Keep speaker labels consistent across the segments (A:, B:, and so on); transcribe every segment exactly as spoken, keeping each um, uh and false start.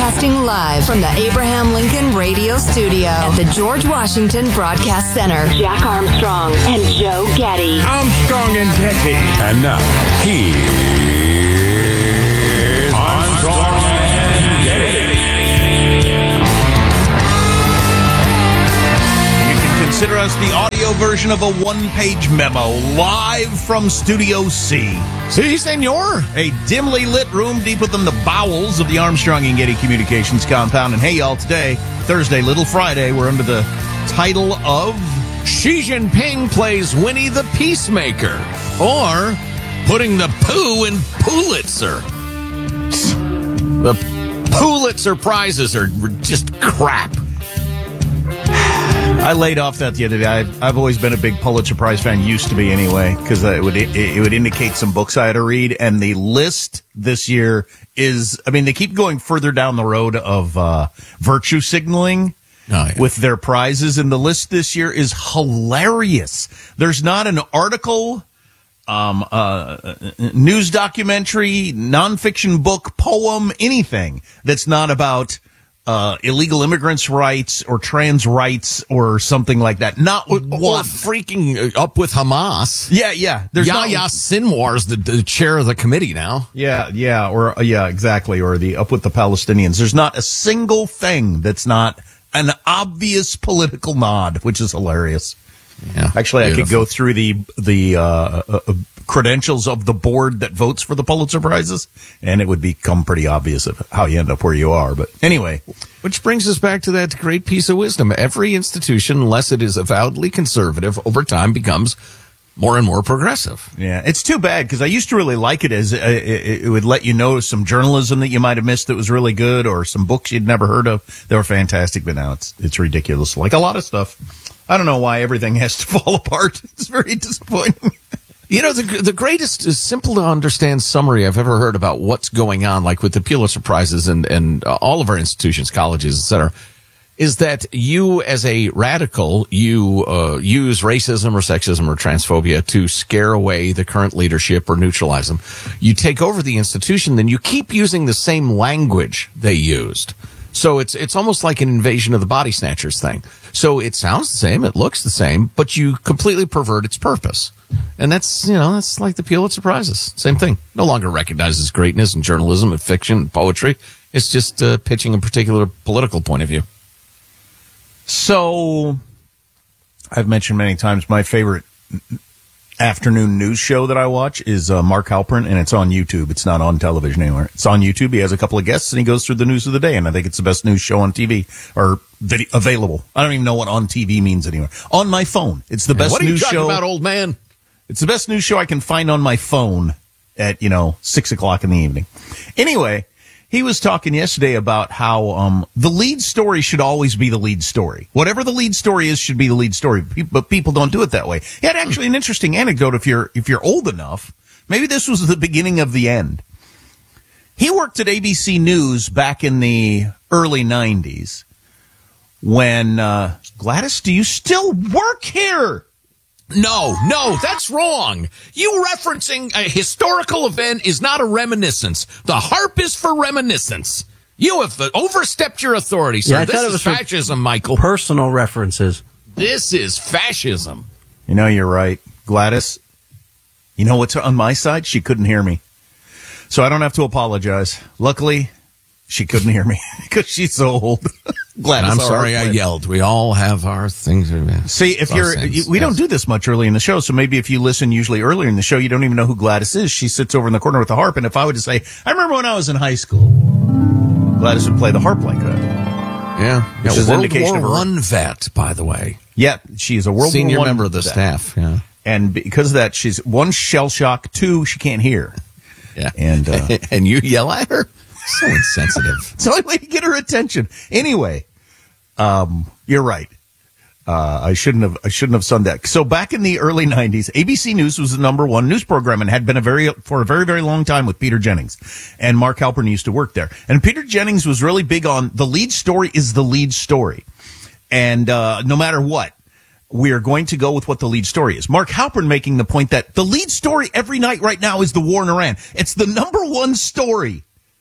A: Broadcasting live from the Abraham Lincoln Radio Studio at the George Washington Broadcast Center. Jack Armstrong and Joe Getty.
B: Armstrong and Getty.
C: And now, here's Armstrong and Getty.
D: You can consider us the audio version of a one-page memo, live from Studio C.
C: Si, senor.
D: A dimly lit room deep within the bowels of the Armstrong and Getty Communications compound. And hey, y'all, today, Thursday, Little Friday, we're under the title of
C: Xi Jinping plays Winnie the Peacemaker, or putting the poo in Pulitzer. The Pulitzer prizes are just crap.
D: I laid off that the other day. I've, I've always been a big Pulitzer Prize fan, used to be anyway, because it would it, it would indicate some books I had to read. And the list this year is, I mean, they keep going further down the road of uh, virtue signaling
C: oh, yeah.
D: with their prizes. And the list this year is hilarious. There's not an article, um, uh, news documentary, nonfiction book, poem, anything that's not about Uh, illegal immigrants' rights or trans rights or something like that. Not
C: or,
D: one.
C: Or freaking up with Hamas.
D: Yeah, yeah. There's
C: Yahya
D: not,
C: Sinwar's the, the chair of the committee now.
D: Yeah, yeah, or uh, yeah, exactly. Or the up with the Palestinians. There's not a single thing that's not an obvious political nod, which is hilarious.
C: Yeah,
D: Actually,
C: beautiful.
D: I could go through the the uh, uh, credentials of the board that votes for the Pulitzer Prizes, and it would become pretty obvious of how you end up where you are. But anyway,
C: which brings us back to that great piece of wisdom: every institution, unless it is avowedly conservative, over time becomes more and more progressive.
D: Yeah, it's too bad because I used to really like it as uh, it, it would let you know some journalism that you might have missed that was really good, or some books you'd never heard of. They were fantastic, but now it's it's ridiculous. Like a lot of stuff. I don't know why everything has to fall apart. It's very disappointing.
C: You know, the the greatest, simple to understand summary I've ever heard about what's going on, like with the Pulitzer Prizes and, and uh, all of our institutions, colleges, et cetera, is that you, as a radical, you uh, use racism or sexism or transphobia to scare away the current leadership or neutralize them. You take over the institution, then you keep using the same language they used. So it's it's almost like an invasion of the body snatchers thing. So it sounds the same, it looks the same, but you completely pervert its purpose. And that's, you know, that's like the Pulitzer Prizes. Same thing. No longer recognizes greatness in journalism and fiction and poetry. It's just uh, pitching a particular political point of view.
D: So, I've mentioned many times my favorite afternoon news show that I watch is uh, Mark Halperin, and it's on YouTube. It's not on television anywhere. It's on YouTube. He has a couple of guests, and he goes through the news of the day, and I think it's the best news show on T V, or video, available. I don't even know what on T V means anymore. On my phone. It's the best
C: what are you
D: news
C: talking
D: show.
C: about, old man?
D: It's the best news show I can find on my phone at, you know, six o'clock in the evening. Anyway, he was talking yesterday about how um the lead story should always be the lead story. Whatever the lead story is should be the lead story, but people don't do it that way. He had actually an interesting anecdote if you're if you're old enough. Maybe this was the beginning of the end. He worked at A B C News back in the early nineties when uh Gladys, do you still work here?
C: No, no, that's wrong. You referencing a historical event is not a reminiscence. The harp is for reminiscence. You have overstepped your authority, sir.
E: Yeah, I
C: this
E: thought it
C: is
E: was for
C: fascism, Michael.
E: Personal references.
C: This is fascism.
D: You know, you're right. Gladys, you know what's on my side? She couldn't hear me. So I don't have to apologize. Luckily, she couldn't hear me because she's so old.
C: Glad I'm sorry I yelled. We all have our things.
D: See, if you're,
C: sense,
D: we
C: yes.
D: don't do this much early in the show, so maybe if you listen usually earlier in the show, you don't even know who Gladys is. She sits over in the corner with the harp, and if I were to say, I remember when I was in high school, Gladys would play the harp like that.
C: Yeah,
D: Which
C: yeah
D: is an
C: World
D: indication
C: War
D: of her.
C: One vet, by the way.
D: Yeah, she's a World
C: Senior
D: War One
C: member of the
D: vet.
C: staff. Yeah,
D: and because of that, she's one shell shock, two she can't hear.
C: Yeah,
D: and uh,
C: and you yell at her. So insensitive.
D: It's the only way to get her attention. Anyway, um, you're right. Uh, I shouldn't have, I shouldn't have done that. So back in the early nineties, A B C News was the number one news program and had been a very, for a very, very long time with Peter Jennings. And Mark Halperin used to work there. And Peter Jennings was really big on the lead story is the lead story. And, uh, no matter what, we are going to go with what the lead story is. Mark Halperin making the point that the lead story every night right now is the war in Iran. It's the number one story.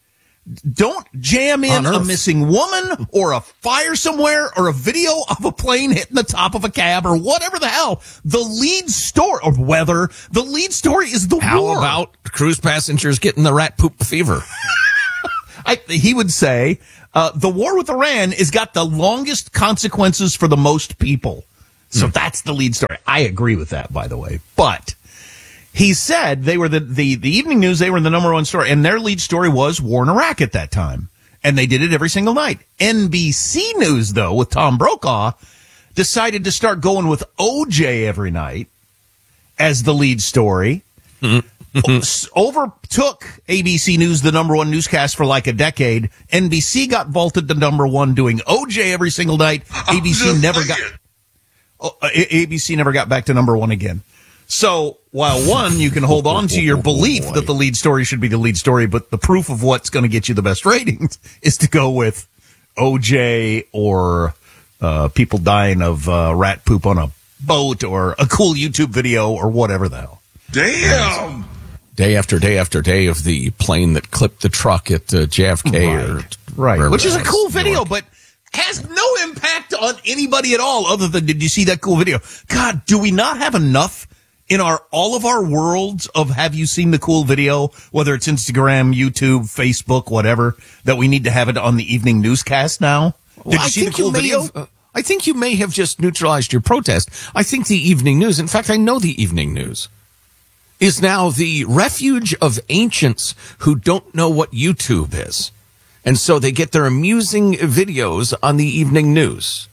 D: Don't jam in a missing woman or a fire somewhere or a video of a plane hitting the top of a cab or whatever the hell. The lead story, or weather, the lead story is the
C: How
D: war.
C: How about cruise passengers getting the rat poop fever?
D: I, he would say, uh, the war with Iran has got the longest consequences for the most people. So mm. that's the lead story. I agree with that, by the way. But he said they were the, the, the evening news, they were the number one story, and their lead story was war in Iraq at that time. And they did it every single night. N B C News, though, with Tom Brokaw, decided to start going with O J every night as the lead story. Overtook A B C News, the number one newscast for like a decade. N B C got vaulted to number one doing O J every single night. A B C never got, oh, A B C never got back to number one again. So while one, you can hold on to your belief that the lead story should be the lead story, but the proof of what's going to get you the best ratings is to go with O J or uh, people dying of uh, rat poop on a boat or a cool YouTube video or whatever the hell.
C: Damn! Day after day after day of the plane that clipped the truck at uh, J F K.
D: Right,
C: or
D: right. Which is a cool video, but has no impact on anybody at all other than, did you see that cool video? God, do we not have enough in our all of our worlds of have you seen the cool video, whether it's Instagram, YouTube, Facebook, whatever, that we need to have it on the evening newscast now? Did
C: well,
D: you
C: I
D: see
C: think
D: the cool
C: you may
D: video?
C: Have, uh, I think you may have just neutralized your protest. I think the evening news, in fact, I know the evening news, is now the refuge of ancients who don't know what YouTube is. And so they get their amusing videos on the evening news.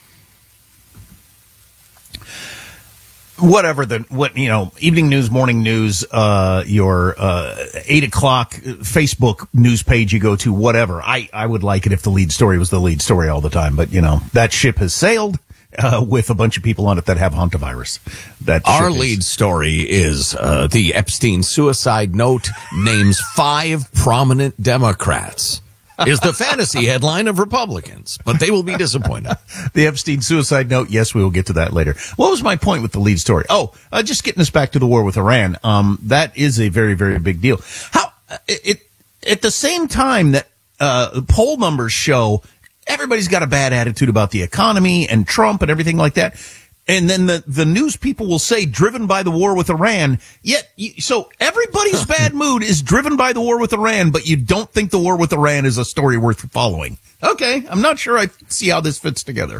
D: Whatever the, what, you know, evening news, morning news, uh, your, uh, eight o'clock Facebook news page you go to, whatever. I, I would like it if the lead story was the lead story all the time, but you know, that ship has sailed, uh, with a bunch of people on it that have hantavirus. That
C: Our
D: is-
C: lead story is, uh, the Epstein suicide note names five prominent Democrats. Is the fantasy headline of Republicans, but they will be disappointed.
D: The Epstein suicide note, yes, we will get to that later. What was my point with the lead story? Oh, uh, just getting us back to the war with Iran. Um, that is a very, very big deal. How it, it at the same time that uh, poll numbers show everybody's got a bad attitude about the economy and Trump and everything like that. And then the, the news people will say driven by the war with Iran. Yet, you, so everybody's bad mood is driven by the war with Iran, but you don't think the war with Iran is a story worth following. Okay, I'm not sure I see how this fits together.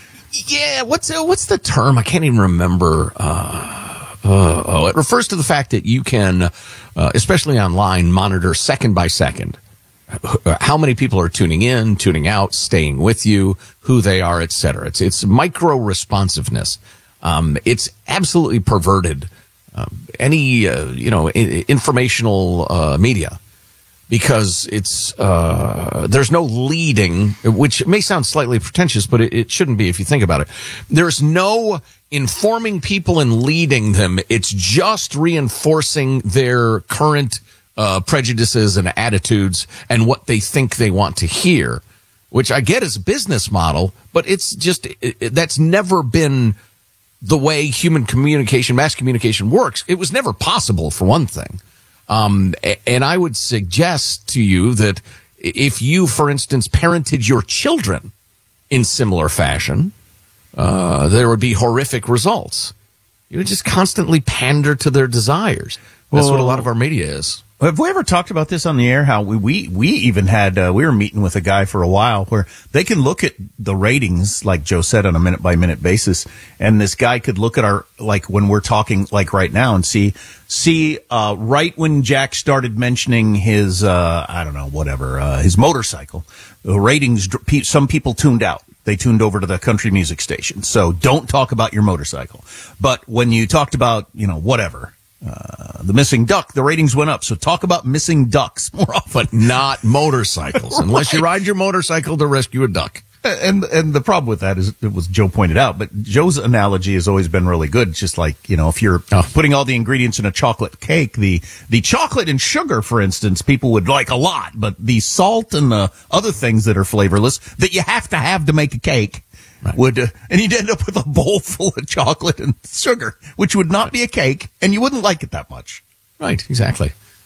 C: Yeah, what's uh, what's the term? I can't even remember. Uh, uh, oh, it refers to the fact that you can, uh, especially online, monitor second by second how many people are tuning in, tuning out, staying with you, who they are, et cetera. It's it's micro responsiveness. Um, it's absolutely perverted um, any uh, you know I- informational uh, media because it's uh, there's no leading, which may sound slightly pretentious, but it, it shouldn't be if you think about it. There's no informing people and leading them. It's just reinforcing their current Uh, prejudices and attitudes and what they think they want to hear, which I get as a business model, but it's just, it, it, that's never been the way human communication, mass communication works. It was never possible, for one thing. Um, and I would suggest to you that if you, for instance, parented your children in similar fashion, uh, there would be horrific results. You would just constantly pander to their desires. That's well, what a lot of our media is.
D: Have we ever talked about this on the air? How we we, we even had uh, we were meeting with a guy for a while where they can look at the ratings, like Joe said, on a minute by minute basis, and this guy could look at our like when we're talking like right now and see see uh, right when Jack started mentioning his uh, I don't know whatever uh, his motorcycle, the ratings. Some people tuned out. They tuned over to the country music station. So don't talk about your motorcycle. But when you talked about you know whatever. Uh, the missing duck, the ratings went up. So talk about missing ducks more often.
C: But not motorcycles, unless right. you ride your motorcycle to rescue a duck.
D: And and the problem with that is, it was Joe pointed out, but Joe's analogy has always been really good. It's just like, you know, if you're oh. putting all the ingredients in a chocolate cake, the, the chocolate and sugar, for instance, people would like a lot, but the salt and the other things that are flavorless that you have to have to make a cake. Right. Would uh, and you'd end up with a bowl full of chocolate and sugar, which would not be a cake, and you wouldn't like it that much.
C: Right, exactly.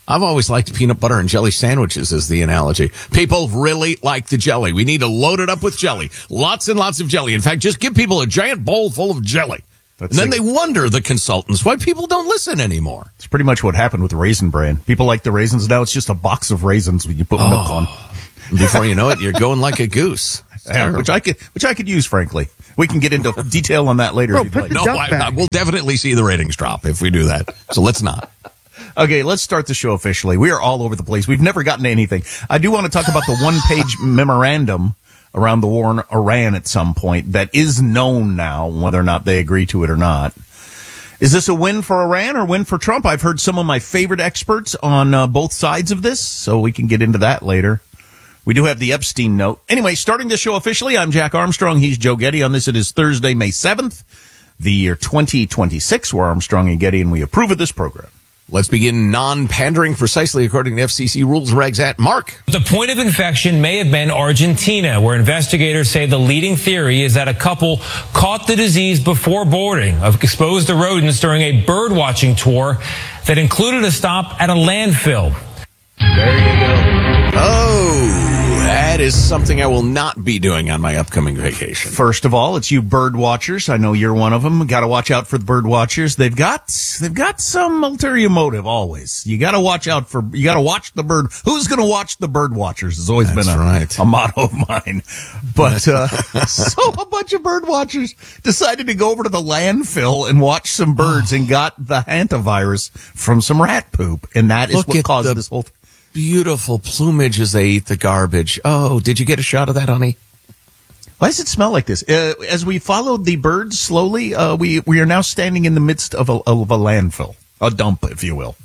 C: I've always liked peanut butter and jelly sandwiches as the analogy. People really like the jelly. We need to load it up with jelly. Lots and lots of jelly. In fact, just give people a giant bowl full of jelly. That's and then like, they wonder, the consultants, why people don't listen anymore.
D: It's pretty much what happened with Raisin Bran. People like the raisins. Now it's just a box of raisins when you put oh, milk on.
C: Before you know it, you're going like a goose.
D: Yeah, which I could, which I could use, frankly. We can get into detail on that later.
C: Bro,
D: if you'd
C: put
D: like.
C: the no, I, I, we'll definitely see the ratings drop if we do that. So let's not.
D: Okay, let's start the show officially. We are all over the place. We've never gotten to anything. I do want to talk about the one-page memorandum around the war in Iran at some point that is known now, whether or not they agree to it or not. Is this a win for Iran or win for Trump? I've heard some of my favorite experts on uh, both sides of this, so we can get into that later. We do have the Epstein note. Anyway, starting the show officially, I'm Jack Armstrong. He's Joe Getty. On this, it is Thursday, May seventh, the year twenty twenty-six. We're Armstrong and Getty, and we approve of this program.
C: Let's begin non-pandering precisely according to F C C rules and regs at Mark.
B: The point of infection may have been Argentina, where investigators say the leading theory is that a couple caught the disease before boarding, exposed to rodents during a bird watching tour that included a stop at a landfill.
D: There you go.
C: Oh, that is something I will not be doing on my upcoming vacation.
D: First of all, it's you bird watchers. I know you're one of them. Got to watch out for the bird watchers. They've got they've got some ulterior motive always. You got to watch out for. You got to watch the bird. Who's going to watch the bird watchers? Has always
C: That's
D: been a,
C: right.
D: a motto of mine. But uh, so a bunch of bird watchers decided to go over to the landfill and watch some birds and got the hantavirus from some rat poop, and that is
C: Look
D: what caused
C: the-
D: this whole thing.
C: Beautiful plumage as they eat the garbage. Oh, did you get a shot of that, honey?
D: Why does it smell like this? Uh, as we followed the birds slowly, uh, we we are now standing in the midst of a, of a landfill, a dump, if you will.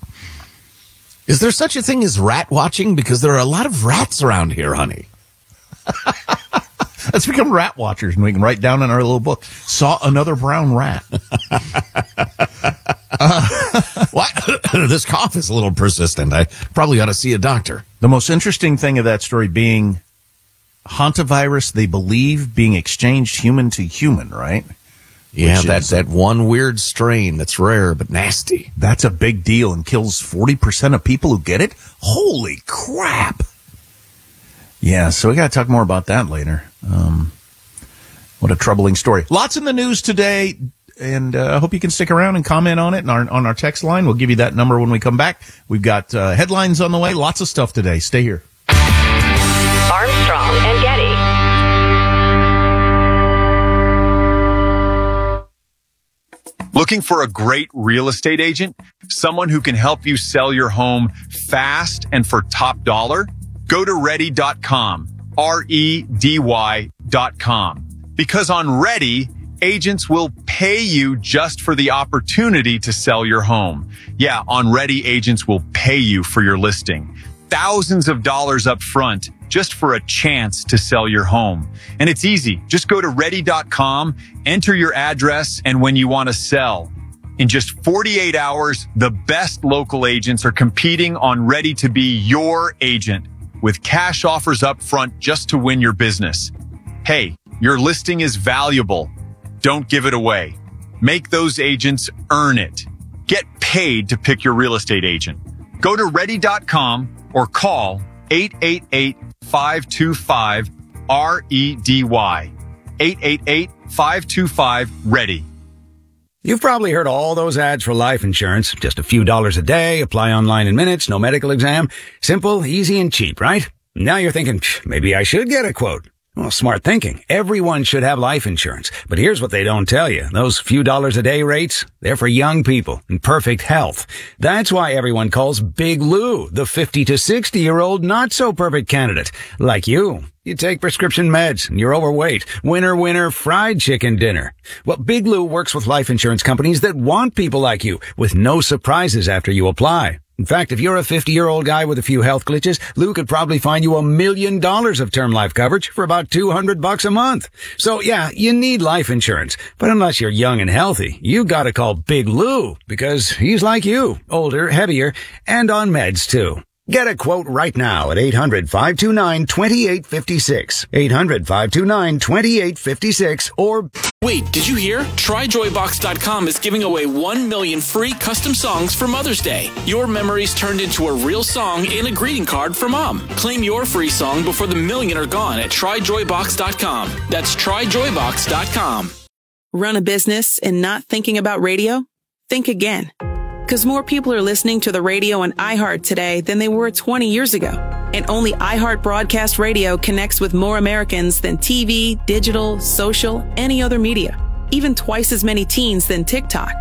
C: Is there such a thing as rat watching? Because there are a lot of rats around here, honey.
D: Let's become rat watchers, and we can write down in our little book, saw another brown rat.
C: uh, what? This cough is a little persistent. I probably ought to see a doctor.
D: The most interesting thing of that story being hantavirus, they believe, being exchanged human to human, right?
C: Yeah,
D: Which
C: that's that one weird strain that's rare but nasty.
D: That's a big deal and kills forty percent of people who get it? Holy crap. Yeah, so we got to talk more about that later. Um, what a troubling story. Lots in the news today, and I uh, hope you can stick around and comment on it on our, on our text line. We'll give you that number when we come back. We've got uh, headlines on the way. Lots of stuff today. Stay here.
A: Armstrong and Getty.
E: Looking for a great real estate agent? Someone who can help you sell your home fast and for top dollar? Go to ready dot com, R E D Y dot com. Because on Ready, agents will pay you just for the opportunity to sell your home. Yeah, on Ready, agents will pay you for your listing. Thousands of dollars up front just for a chance to sell your home. And it's easy. Just go to ready dot com, enter your address, and when you want to sell. In just forty-eight hours, the best local agents are competing on Ready to be your agent with cash offers up front just to win your business. Hey, your listing is valuable. Don't give it away. Make those agents earn it. Get paid to pick your real estate agent. Go to ready dot com or call eight eight eight, five two five, R E D Y. eight eight eight, five two five, READY.
F: You've probably heard all those ads for life insurance. Just a few dollars a day, apply online in minutes, no medical exam. Simple, easy, and cheap, right? Now you're thinking, maybe I should get a quote. Well, smart thinking. Everyone should have life insurance. But here's what they don't tell you. Those few dollars a day rates, they're for young people in perfect health. That's why everyone calls Big Lou the fifty to sixty year old not so perfect candidate. Like you. You take prescription meds and you're overweight. Winner, winner, fried chicken dinner. Well, Big Lou works with life insurance companies that want people like you with no surprises after you apply. In fact, if you're a fifty-year-old guy with a few health glitches, Lou could probably find you a million dollars of term life coverage for about two hundred bucks a month. So yeah, you need life insurance. But unless you're young and healthy, you gotta call Big Lou because he's like you, older, heavier, and on meds too. Get a quote right now at eight hundred, five two nine, two eight five six. eight hundred, five two nine, two eight five six or...
G: Wait, did you hear? Try Joy Box dot com is giving away one million free custom songs for Mother's Day. Your memories turned into a real song and a greeting card for Mom. Claim your free song before the million are gone at Try Joy Box dot com. That's Try Joy Box dot com.
H: Run a business and not thinking about radio? Think again. Because more people are listening to the radio on iHeart today than they were twenty years ago. And only iHeart Broadcast Radio connects with more Americans than T V, digital, social, any other media. Even twice as many teens than TikTok.